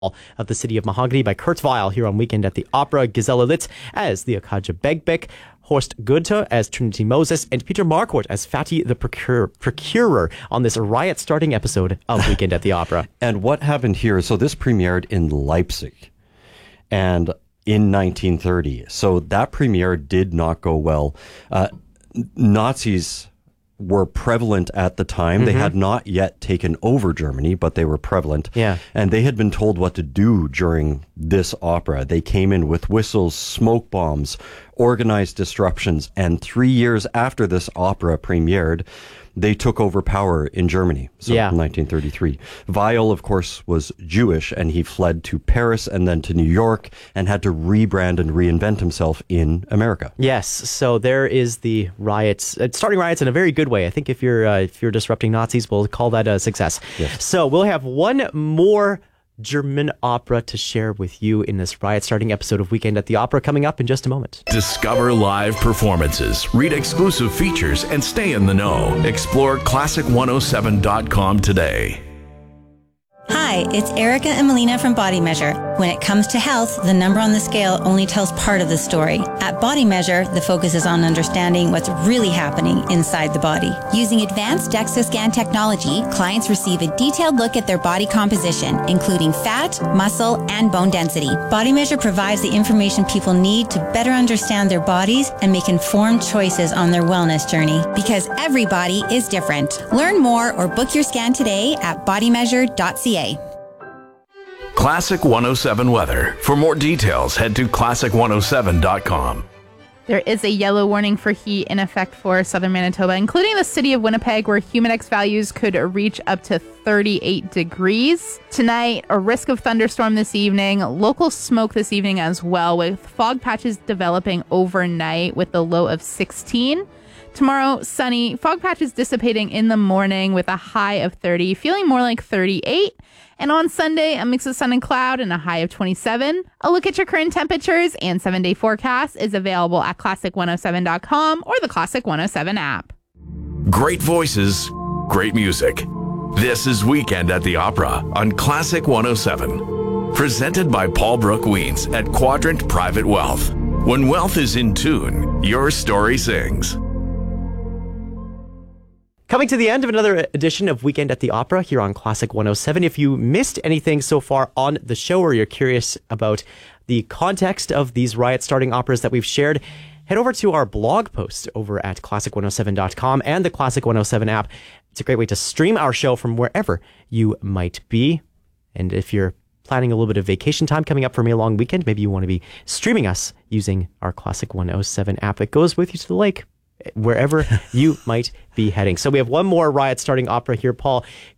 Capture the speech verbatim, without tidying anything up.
of the City of Mahogany by Kurt Weill here on Weekend at the Opera. Gisela Litz as the Akaja Begbek, Horst Gunther as Trinity Moses, and Peter Marquardt as Fatty the Procurer, Procurer on this riot-starting episode of Weekend at the Opera. And what happened here, so this premiered in Leipzig and in nineteen thirty. So that premiere did not go well. Uh, Nazis were prevalent at the time. Mm-hmm. They had not yet taken over Germany, but they were prevalent. Yeah. And they had been told what to do during this opera. They came in with whistles, smoke bombs, organized disruptions, and three years after this opera premiered, they took over power in Germany. So yeah. in nineteen thirty-three. Weill, of course, was Jewish, and he fled to Paris and then to New York and had to rebrand and reinvent himself in America. Yes, so there is the riots, uh, starting riots in a very good way. I think if you're uh, if you're disrupting Nazis, we'll call that a success. Yes. So we'll have one more German opera to share with you in this riot-starting episode of Weekend at the Opera coming up in just a moment. Discover live performances, read exclusive features, and stay in the know. Explore classic one oh seven dot com today. Hi, it's Erica and Melina from Body Measure. When it comes to health, the number on the scale only tells part of the story. At Body Measure, the focus is on understanding what's really happening inside the body. Using advanced DEXA scan technology, clients receive a detailed look at their body composition, including fat, muscle, and bone density. Body Measure provides the information people need to better understand their bodies and make informed choices on their wellness journey. Because every body is different. Learn more or book your scan today at body measure dot c a. Classic one oh seven weather. For more details, head to classic one oh seven dot com. There is a yellow warning for heat in effect for southern Manitoba, including the city of Winnipeg, where humidex values could reach up to thirty-eight degrees. Tonight, a risk of thunderstorm this evening, local smoke this evening as well, with fog patches developing overnight with a low of sixteen. Tomorrow, sunny, fog patches dissipating in the morning with a high of thirty, feeling more like thirty-eight. And on Sunday, a mix of sun and cloud and a high of twenty-seven. A look at your current temperatures and seven-day forecast is available at classic one oh seven dot com or the Classic one oh seven app. Great voices, great music. This is Weekend at the Opera on Classic one oh seven. Presented by Paul Brooke Weens at Quadrant Private Wealth. When wealth is in tune, your story sings. Coming to the end of another edition of Weekend at the Opera here on Classic one oh seven. If you missed anything so far on the show or you're curious about the context of these riot-starting operas that we've shared, head over to our blog post over at classic one oh seven dot com and the Classic one oh seven app. It's a great way to stream our show from wherever you might be. And if you're planning a little bit of vacation time coming up for May long weekend, maybe you want to be streaming us using our Classic one oh seven app that goes with you to the lake, wherever you might be heading. So we have one more riot-starting opera here, Paul.